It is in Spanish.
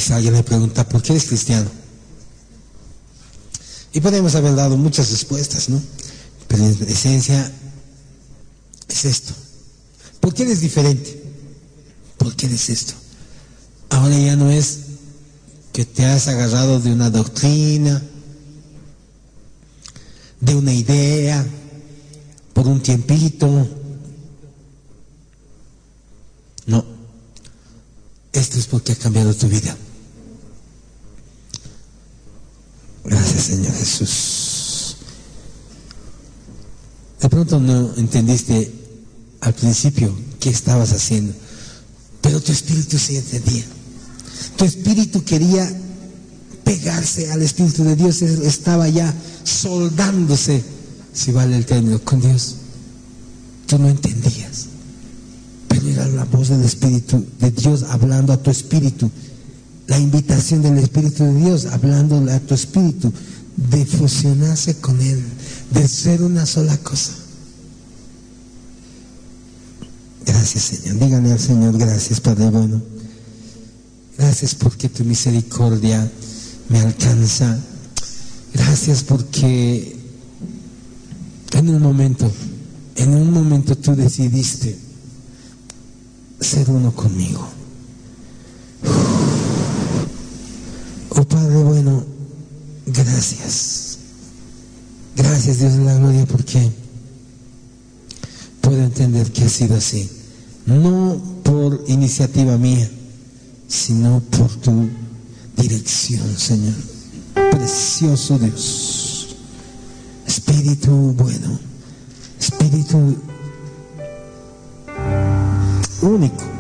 Si alguien le pregunta, ¿por qué eres cristiano? Y podemos haber dado muchas respuestas, ¿no? Pero en esencia es esto. ¿Por qué eres diferente? ¿Por qué eres esto? Ahora ya no es que te has agarrado de una doctrina, de una idea, por un tiempito. No. Esto es porque ha cambiado tu vida. Gracias, Señor Jesús. De pronto no entendiste al principio qué estabas haciendo, pero tu espíritu sí entendía. Tu espíritu quería pegarse al Espíritu de Dios, estaba ya soldándose, si vale el término, con Dios. Tú no entendías, pero era la voz del Espíritu de Dios hablando a tu espíritu, la invitación del Espíritu de Dios hablándole a tu espíritu de fusionarse con Él, de ser una sola cosa. Gracias, Señor. Díganle al Señor: gracias, Padre bueno. Gracias porque tu misericordia me alcanza. Gracias porque en un momento tú decidiste ser uno conmigo. Oh Padre bueno, gracias. Gracias, Dios de la gloria, porque puedo entender que ha sido así. No por iniciativa mía, sino por tu dirección, Señor. Precioso Dios, Espíritu bueno, Espíritu único.